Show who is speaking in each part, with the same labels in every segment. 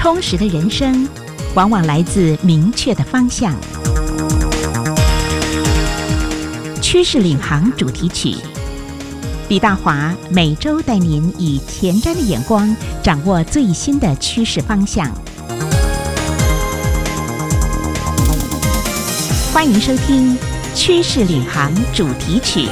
Speaker 1: 充实的人生往往来自明确的方向。趋势领航主题曲，李大华每周带您以前瞻的眼光掌握最新的趋势方向。欢迎收听趋势领航主题曲。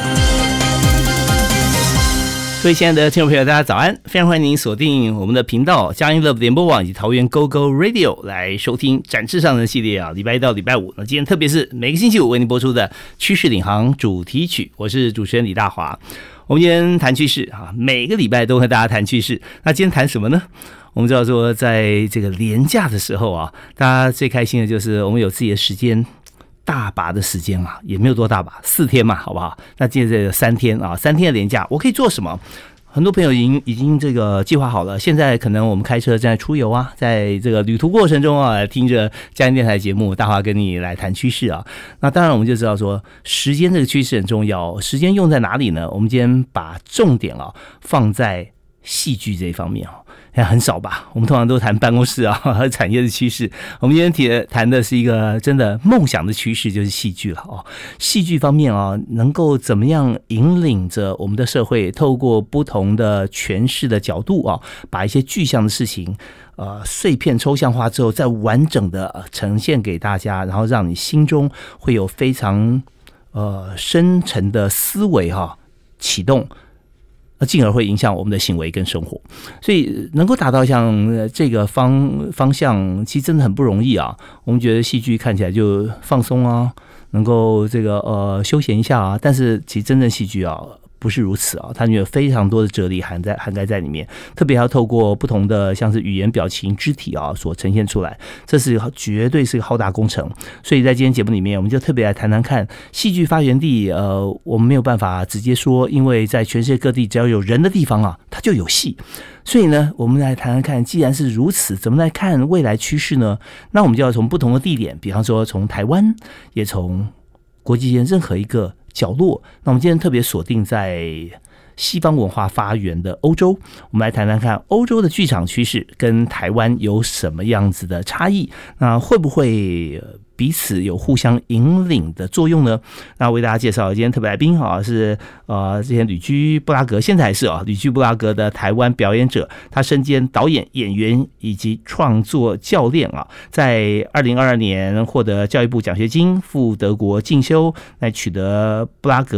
Speaker 2: 各位亲爱的听众朋友，大家早安！非常欢迎您锁定我们的频道佳音 Love 联播网以及桃园 GoGo Radio 来收听展翅上的系列啊，礼拜一到礼拜五。那今天特别是每个星期五为您播出的趋势领航主题曲，我是主持人李大华。我们今天谈趋势啊，每个礼拜都和大家谈趋势。那今天谈什么呢？我们知道说，在这个连假的时候啊，大家最开心的就是我们有自己的时间。大把的时间啊，也没有多大把，4天嘛，好不好？那接着3天啊，3天的连假，我可以做什么？很多朋友已经这个计划好了。现在可能我们开车正在出游啊，在这个旅途过程中啊，听着佳音电台节目，大华跟你来谈趋势啊。那当然我们就知道说，时间这个趋势很重要，时间用在哪里呢？我们今天把重点啊放在戏剧这一方面啊。很少吧，我们通常都谈办公室啊和产业的趋势。我们今天谈的是一个真的梦想的趋势，就是戏剧了哦。戏剧方面啊，能够怎么样引领着我们的社会，透过不同的诠释的角度啊，把一些具象的事情碎片抽象化之后，再完整的呈现给大家，然后让你心中会有非常深沉的思维启动。进而会影响我们的行为跟生活，所以能够达到像这个方向，其实真的很不容易啊。我们觉得戏剧看起来就放松啊，能够这个休闲一下啊，但是其实真正戏剧啊不是如此啊，它有非常多的哲理涵盖在里面，特别要透过不同的像是语言、表情、肢体啊所呈现出来，这是绝对是个浩大工程。所以在今天节目里面，我们就特别来谈谈看戏剧发源地。我们没有办法直接说，因为在全世界各地只要有人的地方啊，它就有戏。所以呢，我们来谈谈看，既然是如此，怎么来看未来趋势呢？那我们就要从不同的地点，比方说从台湾，也从国际间任何一个角落。那我们今天特别锁定在西方文化发源的欧洲，我们来谈谈看欧洲的剧场趋势跟台湾有什么样子的差异，那会不会彼此有互相引领的作用呢？那为大家介绍今天特别来宾是之前旅居布拉格，现在还是旅居布拉格的台湾表演者，他身兼导演、演员以及创作教练在2022年获得教育部奖学金，赴德国进修，来取得布拉格